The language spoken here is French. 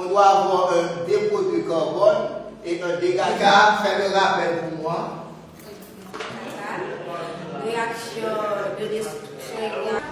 on doit avoir un dépôt de carbone et un dégagement. Fais le rappel pour moi. Réaction de destruction.